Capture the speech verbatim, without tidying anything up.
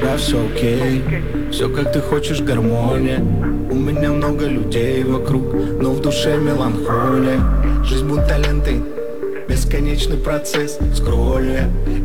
тебя все окей, все как ты хочешь, гармония. У меня много людей вокруг, но в душе меланхолия. Жизнь будто ленты, бесконечный процесс скролля.